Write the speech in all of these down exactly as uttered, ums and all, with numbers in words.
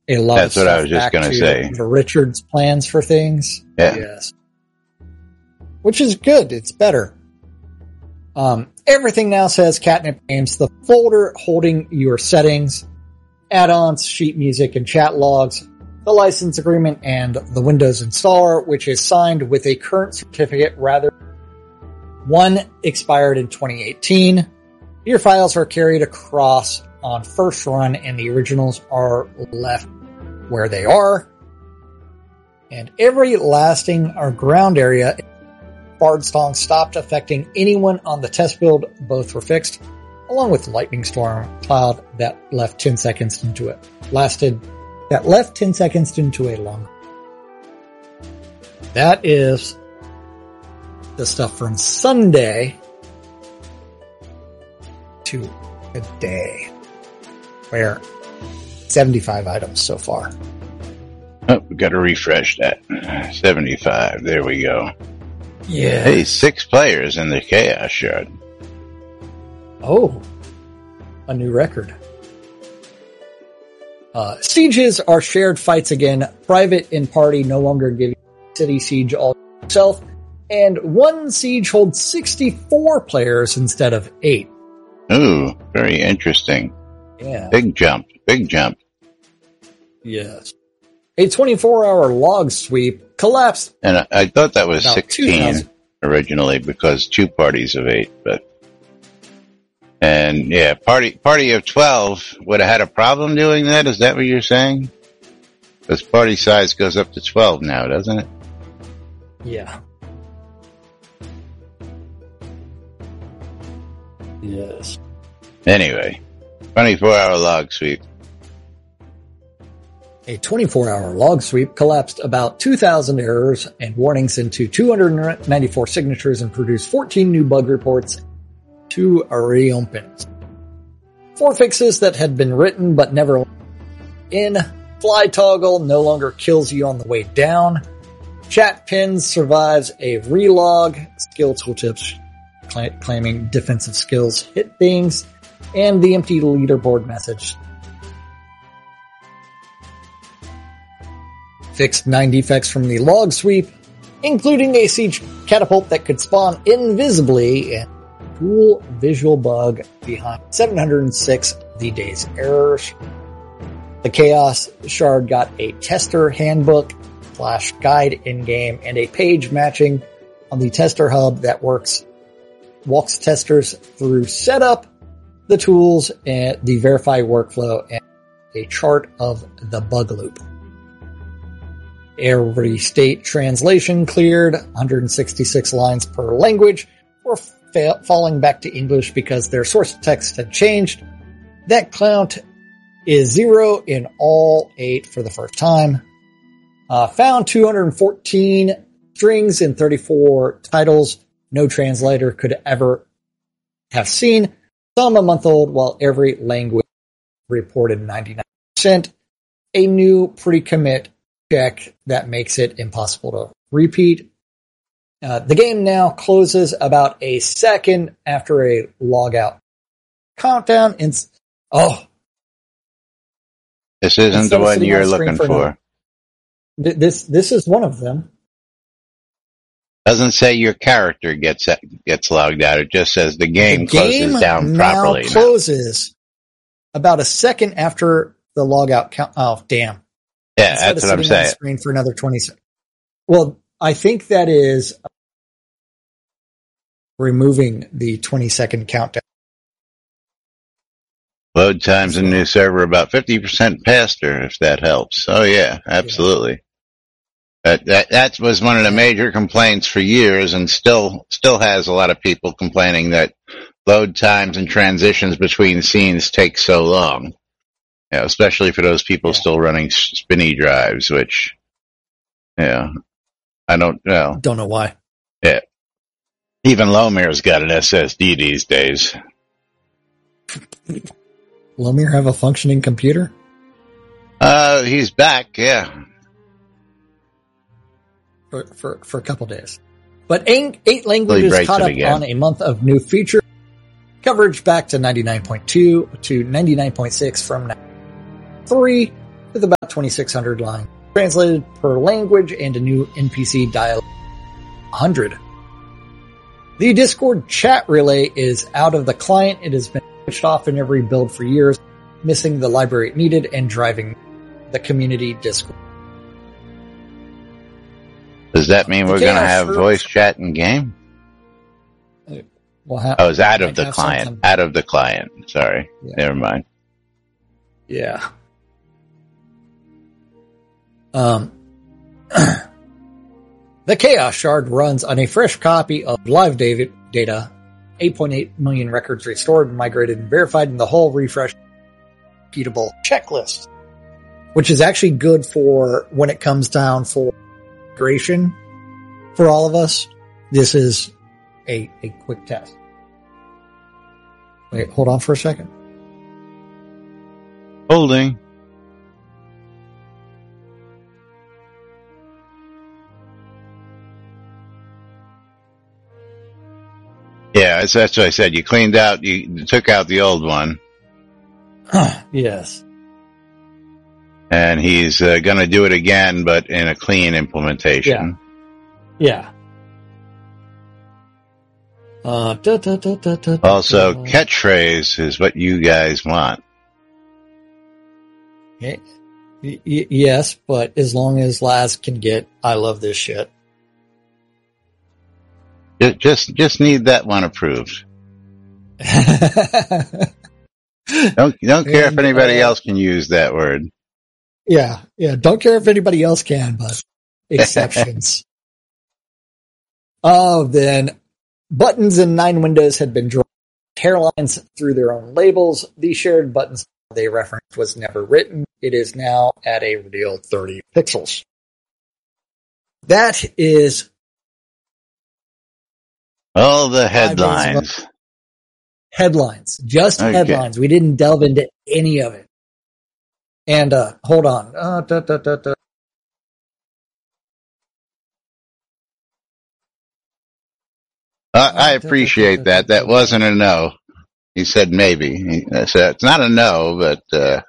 a lot That's of what stuff I was just back gonna to say. the Richards plans for things. Yeah. Yes. Which is good. It's better. Um, everything now says Catnip Games. The folder holding your settings, add-ons, sheet music, and chat logs, the license agreement, and the Windows installer, which is signed with a current certificate rather than one expired in twenty eighteen. Your files are carried across on first run, and the originals are left where they are. And every lasting or ground area Bardstone stopped affecting anyone on the test build. Both were fixed, along with Lightning Storm Cloud that left ten seconds into it. Lasted, that left ten seconds into a long. That is the stuff from Sunday to today, where seventy-five items so far. Oh, we got to refresh that. seventy-five. There we go. Yeah. Hey, six players in the Chaos Shard. Oh, a new record. Uh, sieges are shared fights again. Private and party no longer give city siege all yourself. And one siege holds sixty-four players instead of eight. Ooh, very interesting. Yeah. Big jump. Big jump. Yes. A twenty-four hour log sweep collapsed. And I, I thought that was About sixteen originally because two parties of eight, but and yeah, party party of twelve would have had a problem doing that. Is that what you're saying? Because party size goes up to twelve now, doesn't it? Yeah. Yes. Anyway, twenty-four hour log sweep. A twenty-four hour log sweep collapsed about two thousand errors and warnings into two hundred ninety-four signatures and produced fourteen new bug reports to reopens. Four fixes that had been written but never in. Fly toggle no longer kills you on the way down. Chat pins survives a relog. Skill tooltips cl- claiming defensive skills hit things. And the empty leaderboard message. Fixed nine defects from the log sweep, including a siege catapult that could spawn invisibly and a cool visual bug behind seven hundred six of the day's errors. The Chaos Shard got a tester handbook slash guide in-game and a page matching on the tester hub that works, walks testers through setup, the tools, and the verify workflow, and a chart of the bug loop. Every state translation cleared, one hundred sixty-six lines per language, were fa- falling back to English because their source text had changed. That count is zero in all eight for the first time. Uh, found two hundred fourteen strings in thirty-four titles no translator could ever have seen. Some a month old, while every language reported ninety-nine percent. A new pre-commit check that makes it impossible to repeat. Uh, the game now closes about a second after a logout countdown. And oh, this isn't the one you're looking for. for. This this is one of them. Doesn't say your character gets gets logged out. It just says the game, the game closes down now properly. Closes now. About a second after the logout count. Oh, damn. Yeah, Instead that's of what I'm sitting on the saying. screen for another twenty seconds. Well, I think that is removing the twenty second countdown. Load times in the new server about fifty percent faster, if that helps. Oh yeah, absolutely. Yeah. That, that that was one of the major complaints for years, and still still has a lot of people complaining that load times and transitions between scenes take so long. Yeah, especially for those people yeah. still running spinny drives, which, yeah, I don't know. Don't know why. Yeah. Even Lomir's got an S S D these days. Lomir have a functioning computer? Uh, he's back, yeah. For, for, for a couple days. But eight, eight languages caught up again. On a month of new feature coverage back to ninety-nine point two to ninety-nine point six from ninety-three. with about twenty-six hundred lines translated per language and a new N P C dialogue one hundred. The Discord chat relay is out of the client. It has been switched off in every build for years, missing the library it needed and driving the community Discord. Does that mean we're going to have voice chat in game? Well, ha- oh, it's out of the client. Something. Out of the client. Sorry. Yeah. Never mind. Yeah. Um, the Chaos Shard runs on a fresh copy of live data, eight point eight million records restored, migrated, and verified, and the whole refresh repeatable checklist, which is actually good for when it comes down for migration for all of us. This is a, a quick test. Wait, hold on for a second. Holding. Yeah, that's, that's what I said. You cleaned out, you took out the old one. Yes. And he's uh, going to do it again, but in a clean implementation. Yeah. yeah. Uh, da, da, da, da, da, also, da. catchphrase is what you guys want. Y- y- yes, but as long as Laz can get, I love this shit. Just, just need that one approved. don't, don't care and, if anybody uh, else can use that word. Yeah, yeah. Don't care if anybody else can, but exceptions. Oh, then buttons in nine windows had been drawn hairlines through their own labels. The shared buttons they referenced was never written. It is now at a real thirty pixels. That is all the headlines. Headlines. Just okay. headlines. We didn't delve into any of it. And, uh, hold on. Uh, da, da, da, da. Uh, I appreciate that. That wasn't a no. He said maybe. He said it's not a no, but, uh,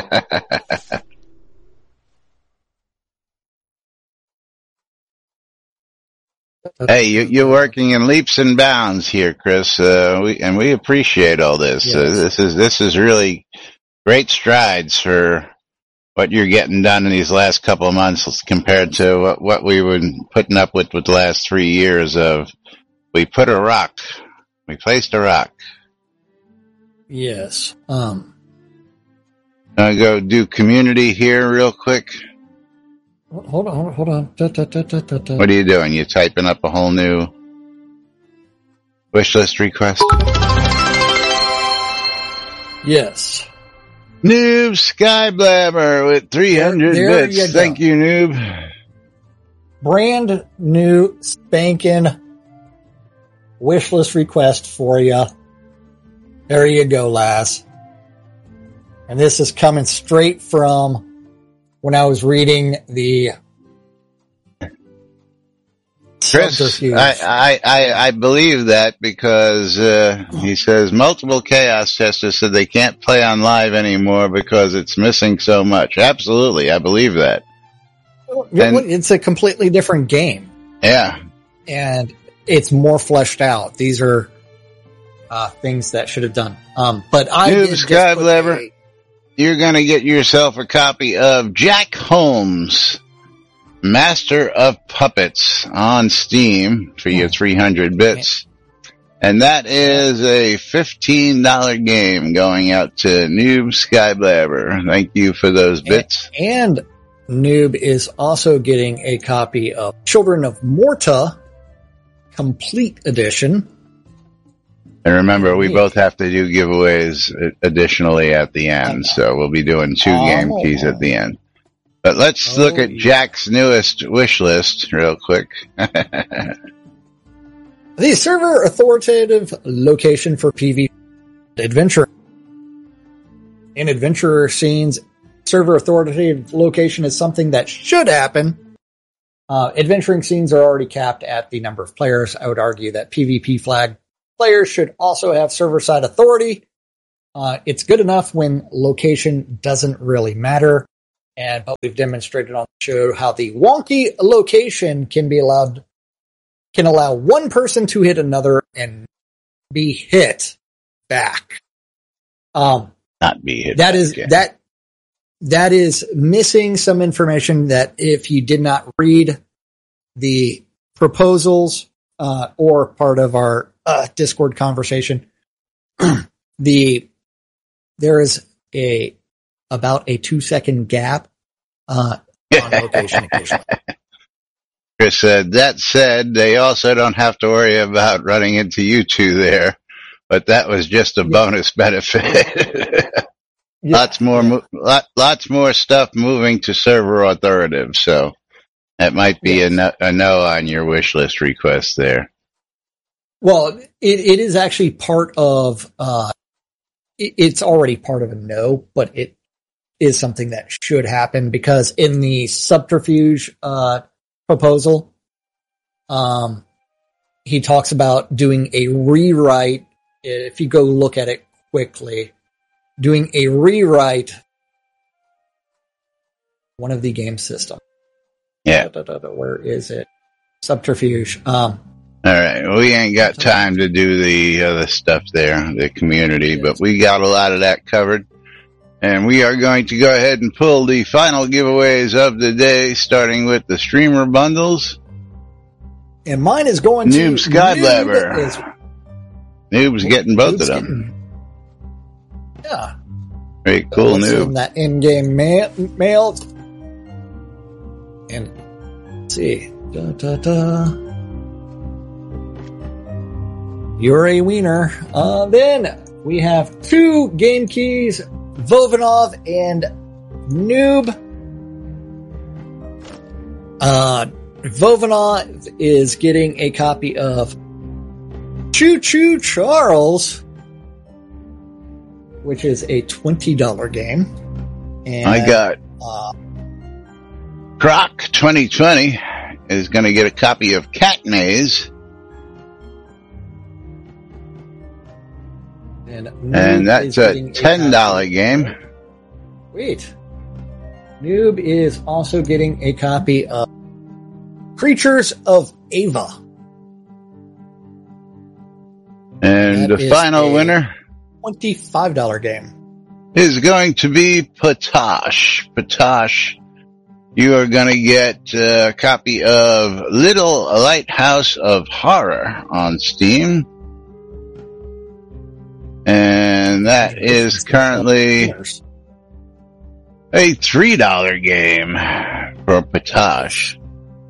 hey, you, you're working in leaps and bounds here, Chris. Uh, we, and we appreciate all this. Yes. Uh, this is, this is really great strides for what you're getting done in these last couple of months compared to what, what we were putting up with with the last three years of, we put a rock, we placed a rock. Yes. Um, I'll go do community here real quick. Hold on, hold on. Da, da, da, da, da. What are you doing? You typing up a whole new wish list request? Yes. Noob Skyblabber with three hundred there, there bits. You Thank you, Noob. Brand new spanking wish list request for you. There you go, Laz. And this is coming straight from when I was reading the Chris, I, I, I, I believe that because uh, he says multiple chaos testers said they can't play on live anymore because it's missing so much. Absolutely, I believe that. And, it's a completely different game. Yeah. And it's more fleshed out. These are uh, things that should have done. Um, but I Noob Skyblabber, you're going to get yourself a copy of Jack Holmes, Master of Puppets on Steam for your three hundred bits. And that is a fifteen dollars game going out to Noob Skyblabber. Thank you for those bits. And, and Noob is also getting a copy of Children of Morta Complete Edition. And remember, we both have to do giveaways additionally at the end, so we'll be doing two oh. game keys at the end. But let's oh, look at Jack's newest wish list real quick. The server authoritative location for P V adventure. In adventurer scenes, server authoritative location is something that should happen. Uh, adventuring scenes are already capped at the number of players. I would argue that PvP flag players should also have server-side authority. Uh, it's good enough when location doesn't really matter. and but we've demonstrated on the show how the wonky location can be allowed can allow one person to hit another and be hit back. Um, Not be hit. That back, is yeah. that that is missing some information that if you did not read the proposals uh, or part of our uh, Discord conversation, the there is a about a two second gap uh, on location occasionally. Chris said, that said, they also don't have to worry about running into you two there, but that was just a yeah. bonus benefit. yeah. Lots more, yeah. lot, lots more stuff moving to server authoritative, so that might be yes. a, no, a no on your wish list request there. Well, it, it is actually part of, uh, it, it's already part of a no, but it is something that should happen because in the subterfuge, uh, proposal, um, he talks about doing a rewrite. If you go look at it quickly, doing a rewrite, one of the game systems. Yeah. Da, da, da, da, where is it? Subterfuge. Um, All right. We ain't got time to do the other stuff there, the community, but we got a lot of that covered. And we are going to go ahead and pull the final giveaways of the day, starting with the streamer bundles. And mine is going to Noob Skylabber. Is, Noob's getting both Noob's of them. Getting, yeah. Very cool, so Noob. That in-game mail. mail. And let's see. Da, da, da. You're a wiener. Uh, then we have two game keys. Vovanov and Noob. Uh, Vovanov is getting a copy of Choo Choo Charles, which is a twenty dollars game. And, I got uh, Croc twenty twenty is going to get a copy of Cat Maze. And, and that's a ten dollars game. Wait. Noob is also getting a copy of Creatures of Ava. And that the final winner, twenty-five dollars game, is going to be Patosh. Patosh, you are going to get a copy of Little Lighthouse of Horror on Steam. And that is currently a three dollars game for Patosh.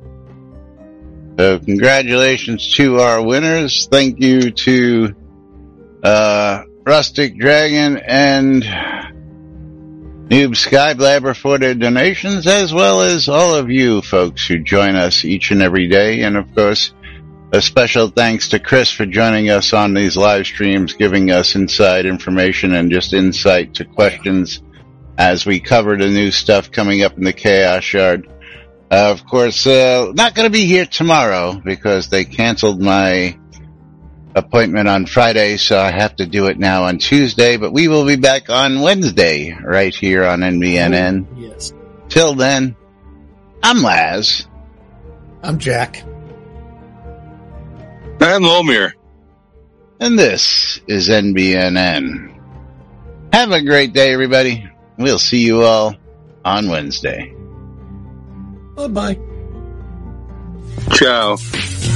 So congratulations to our winners. Thank you to uh Rustic Dragon and Noob Skyblabber for their donations, as well as all of you folks who join us each and every day. And of course, a special thanks to Chris for joining us on these live streams, giving us inside information and just insight to questions as we cover the new stuff coming up in the Chaos Shard. Uh, of course, uh, not going to be here tomorrow because they canceled my appointment on Friday, so I have to do it now on Tuesday, but we will be back on Wednesday right here on N B N N. Oh, yes. Till then, I'm Laz. I'm Jack. And Lomir. And this is N B N N. Have a great day, everybody. We'll see you all on Wednesday. Bye-bye. Ciao.